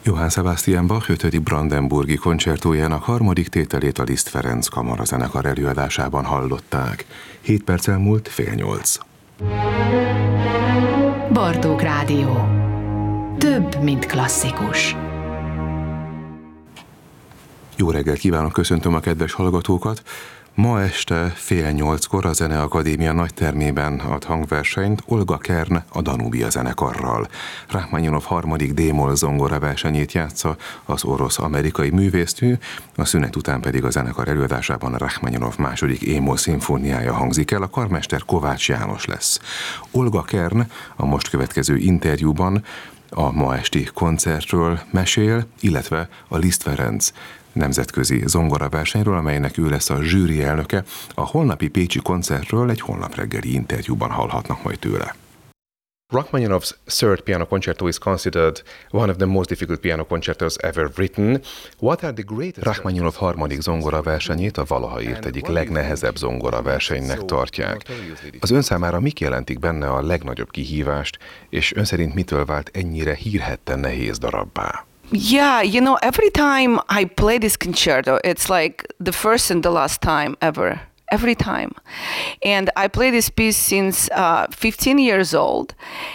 Johann Sebastian Bach 5. brandenburgi koncertójának harmadik tételét a Liszt Ferenc kamarazenekar előadásában hallották. 7 perc elmúlt 7:30. Bartók Rádió. Több, mint klasszikus. Jó reggelt kívánok, köszöntöm a kedves hallgatókat! Ma este 7:30 a Zeneakadémia nagytermében ad hangversenyt Olga Kern a Danubia zenekarral. Rachmaninov harmadik d-moll zongora versenyét játsza az orosz-amerikai művésznő, a szünet után pedig a zenekar előadásában a Rachmaninov második e-moll szimfóniája hangzik el, a karmester Kovács János lesz. Olga Kern a most következő interjúban a ma esti koncertről mesél, illetve a Liszt Ferenc nemzetközi zongoraversenyről, amelynek ő lesz a zsűri elnöke. A holnapi pécsi koncertről egy holnap reggeli interjúban hallhatnak majd tőle. Rachmaninoff's third piano concerto is considered one of the most difficult piano concertos ever written. What are the greatest... Rachmaninov harmadik zongoraversenyét a valaha írt egyik legnehezebb zongoraversenynek tartják. Az ön számára mik jelentik benne a legnagyobb kihívást, és ön szerint mitől vált ennyire hírhedten nehéz darabbá? Yeah, every time I play this concerto, it's like the first and the last time ever. Every time. And I play this piece since 15 years old.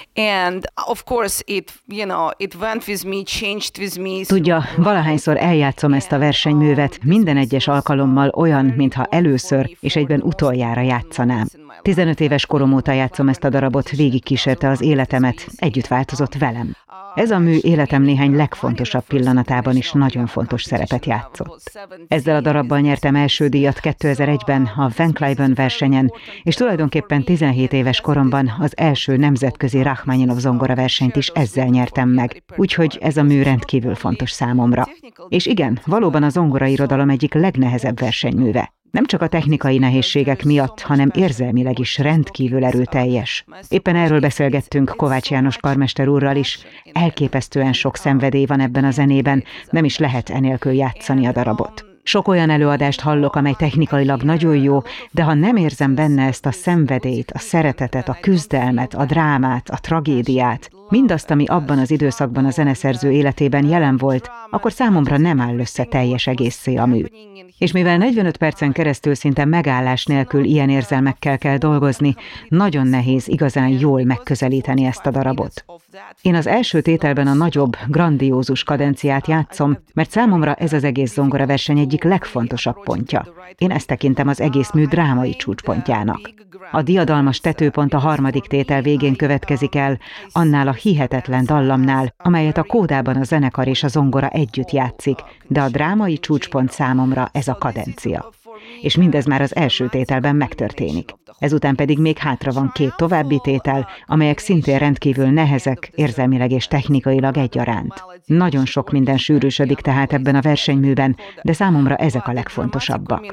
And of course it went with me, changed with me. Tudja, valahányszor eljátszom ezt a versenyművet, minden egyes alkalommal olyan, mintha először és egyben utoljára játszanám. 15 éves korom óta játszom ezt a darabot, végigkísérte az életemet, együtt változott velem. Ez a mű életem néhány legfontosabb pillanatában is nagyon fontos szerepet játszott. Ezzel a darabbal nyertem első díjat 2001-ben a Van Cliburn versenyen, és tulajdonképpen 17 éves koromban az első nemzetközi Rachmaninov zongoraversenyt is ezzel nyertem meg, úgyhogy ez a mű rendkívül fontos számomra. És igen, valóban a zongorairodalom egyik legnehezebb versenyműve. Nem csak a technikai nehézségek miatt, hanem érzelmileg is rendkívül erőteljes. Éppen erről beszélgettünk Kovács János karmester úrral is. Elképesztően sok szenvedély van ebben a zenében, nem is lehet enélkül játszani a darabot. Sok olyan előadást hallok, amely technikailag nagyon jó, de ha nem érzem benne ezt a szenvedélyt, a szeretetet, a küzdelmet, a drámát, a tragédiát, mindazt, ami abban az időszakban a zeneszerző életében jelen volt, akkor számomra nem áll össze teljes egészé a mű. És mivel 45 percen keresztül szinte megállás nélkül ilyen érzelmekkel kell dolgozni, nagyon nehéz igazán jól megközelíteni ezt a darabot. Én az első tételben a nagyobb, grandiózus kadenciát játszom, mert számomra ez az egész zongoraverseny egyik legfontosabb pontja. Én ezt tekintem az egész mű drámai csúcspontjának. A diadalmas tetőpont a harmadik tétel végén következik el, annál a hihetetlen dallamnál, amelyet a kódában a zenekar és a zongora együtt játszik, de a drámai csúcspont számomra ez a kadencia. És mindez már az első tételben megtörténik. Ezután pedig még hátra van 2 további tétel, amelyek szintén rendkívül nehezek, érzelmileg és technikailag egyaránt. Nagyon sok minden sűrűsödik tehát ebben a versenyműben, de számomra ezek a legfontosabbak.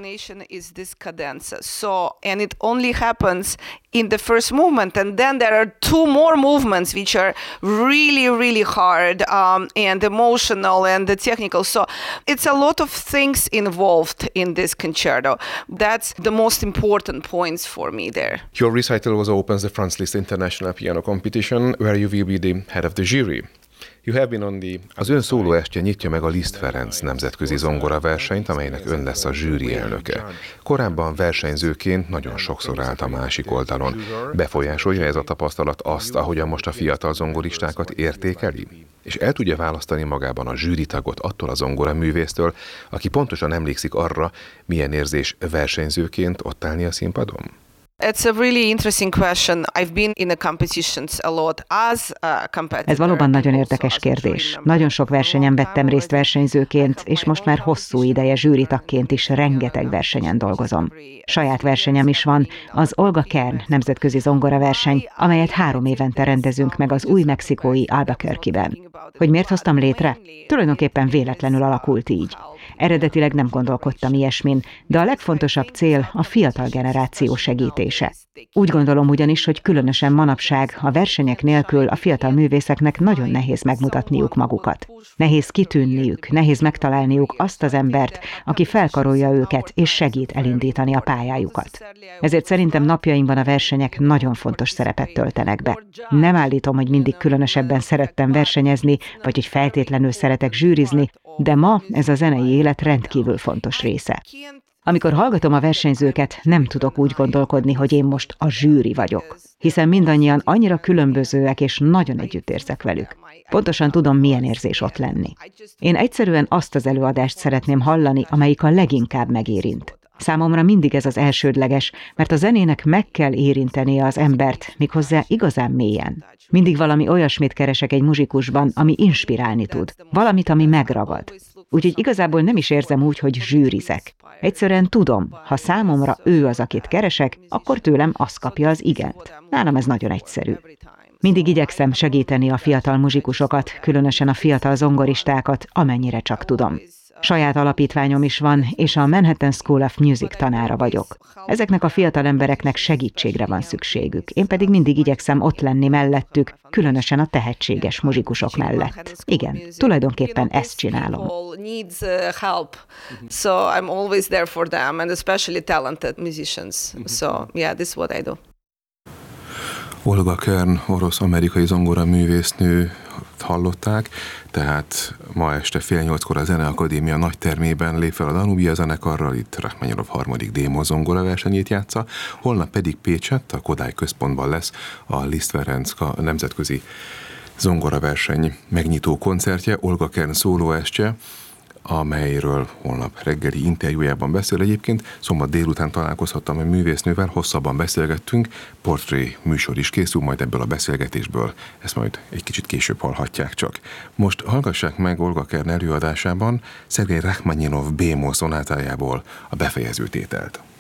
And it only happens in the first movement, and then there are 2 more movements which are really, really hard and emotional and technical. So it's a lot of things involved in this concerto. That's the most important points for me there. Your recital also opens the Franz Liszt International Piano Competition, where you will be the head of the jury. Az ön szólóestje nyitja meg a Liszt Ferenc nemzetközi zongoraversenyt, amelynek ön lesz a zsűri elnöke. Korábban versenyzőként nagyon sokszor állt a másik oldalon. Befolyásolja ez a tapasztalat azt, ahogyan most a fiatal zongoristákat értékeli? És el tudja választani magában a zsűritagot attól a zongoraművésztől, aki pontosan emlékszik arra, milyen érzés versenyzőként ott állni a színpadon? It's a really interesting question. I've been in the competitions a lot as a competitor. Ez valóban nagyon érdekes kérdés. Nagyon sok versenyen vettem részt versenyzőként, és most már hosszú ideje zsűritagként is rengeteg versenyen dolgozom. Saját versenyem is van, az Olga Kern nemzetközi zongoraverseny, amelyet 3 évente rendezünk meg az új mexikói Albuquerque-ben. Hogy miért hoztam létre? Tulajdonképpen véletlenül alakult így. Eredetileg nem gondolkodtam ilyesmin, de a legfontosabb cél a fiatal generáció segítése. döntése. Úgy gondolom ugyanis, hogy különösen manapság a versenyek nélkül a fiatal művészeknek nagyon nehéz megmutatniuk magukat. Nehéz kitűnniük, nehéz megtalálniuk azt az embert, aki felkarolja őket és segít elindítani a pályájukat. Ezért szerintem napjainkban a versenyek nagyon fontos szerepet töltenek be. Nem állítom, hogy mindig különösebben szerettem versenyezni, vagy hogy feltétlenül szeretek zsűrizni, de ma ez a zenei élet rendkívül fontos része. Amikor hallgatom a versenyzőket, nem tudok úgy gondolkodni, hogy én most a zsűri vagyok, hiszen mindannyian annyira különbözőek, és nagyon együtt érzek velük. Pontosan tudom, milyen érzés ott lenni. Én egyszerűen azt az előadást szeretném hallani, amelyik a leginkább megérint. Számomra mindig ez az elsődleges, mert a zenének meg kell érintenie az embert, méghozzá igazán mélyen. Mindig valami olyasmit keresek egy muzsikusban, ami inspirálni tud, valamit, ami megragad. Úgyhogy igazából nem is érzem úgy, hogy zsűrizek. Egyszerűen tudom, ha számomra ő az, akit keresek, akkor tőlem az kapja az igent. Nálam ez nagyon egyszerű. Mindig igyekszem segíteni a fiatal muzsikusokat, különösen a fiatal zongoristákat, amennyire csak tudom. Saját alapítványom is van, és a Manhattan School of Music tanára vagyok. Ezeknek a fiatal embereknek segítségre van szükségük, én pedig mindig igyekszem ott lenni mellettük, különösen a tehetséges muzsikusok mellett. Igen, tulajdonképpen ezt csinálom. So I'm always there for them, and especially talented musicians. So yeah, this is what I do. Olga Kern, orosz-amerikai zongoraművésznő hallották, tehát ma este 7:30 a Zeneakadémia nagy termében lép fel a Danubia zenekarral, itt Rachmaninoff harmadik démon zongora versenyét játsza, holnap pedig Pécsett, a Kodály Központban lesz a Liszt Ferenc nemzetközi zongoraverseny megnyitó koncertje, Olga Kern szólóestje, amelyről holnap reggeli interjújában beszél. Egyébként szombat délután találkozhattam a művésznővel, hosszabban beszélgettünk, portré műsor is készül majd ebből a beszélgetésből, ezt majd egy kicsit később hallhatják csak. Most hallgassák meg Olga Kern előadásában Szergej Rachmaninoff B-moll szonátájából a befejező tételt.